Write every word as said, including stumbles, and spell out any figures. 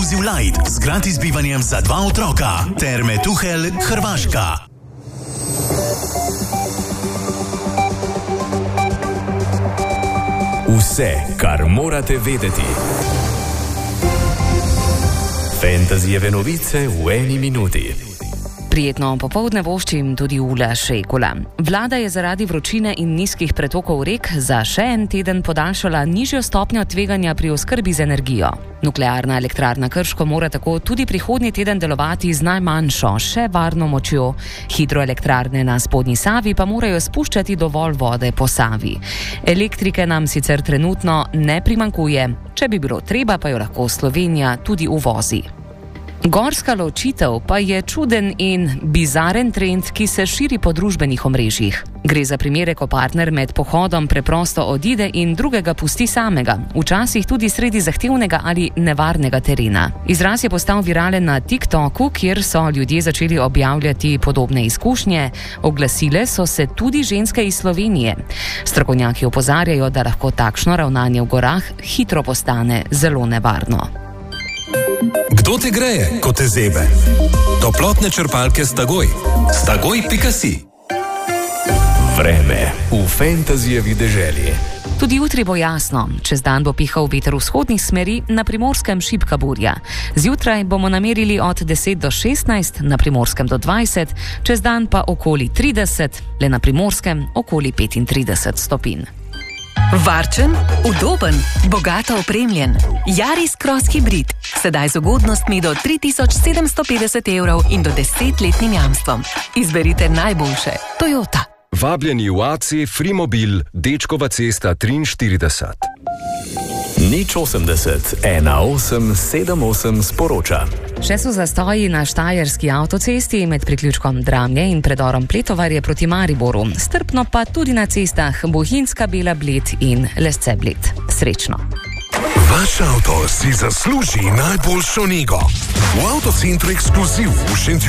Inclusive Light z gratis bivanjem za dva otroka. Terme Tuhelj, Hrvaška. Vse, kar morate vedeti. Fantasyjeve novice v eni minuti. Prijetno popoldne voščim tudi Ula Šekula. Vlada je zaradi vročine in nizkih pretokov rek za še en teden podaljšala nižjo stopnjo tveganja pri oskrbi z energijo. Nuklearna elektrarna Krško mora tako tudi prihodnji teden delovati z najmanjšo, še varno močjo. Hidroelektrarne na spodnji Savi pa morajo spuščati dovolj vode po Savi. Elektrike nam sicer trenutno ne primanjkuje, če bi bilo treba, pa jo lahko Slovenija tudi uvozi. Gorska ločitev pa je čuden in bizaren trend, ki se širi po družbenih omrežjih. Gre za primere, ko partner med pohodom preprosto odide in drugega pusti samega, včasih tudi sredi zahtevnega ali nevarnega terena. Izraz je postal viralen na TikToku, kjer so ljudje začeli objavljati podobne izkušnje. Oglasile so se tudi ženske iz Slovenije. Strokovnjaki opozarjajo, da lahko takšno ravnanje v gorah hitro postane zelo nevarno. Kdo te greje, ko te zebe? Toplotne črpalke Stagoj. Stagoj pika si. Vreme v fantasyjevi deželi. Tudi jutri bo jasno. Čez dan bo pihal veter vzhodnih smeri, na Primorskem šibka burja. Zjutraj bomo namerili od deset do šestnajst, na Primorskem do dvajset, čez dan pa okoli trideset, le na Primorskem okoli petintrideset stopinj. Varčen, udoben, bogato opremljen. Yaris Cross Hybrid. Sedaj z ugodnostmi do tri tisoč sedemsto petdeset evrov in do desetletnim jamstvom. Izberite najboljše. Toyota. Vabljeni v A C Frimobil, Dečkova cesta triinštirideset. Nič osemdeset, ena osem sedem osem sporoča. Še so zastoji na štajerski avtocesti med priključkom Dramlje in predorom Pletovarje proti Mariboru. Strpno pa tudi na cestah Bohinjska, Bela Bled in Lesce Bled. Srečno. Vaš avto si zasluži najboljšo nego. V Avtocentru Ekskluziv v Šentjurju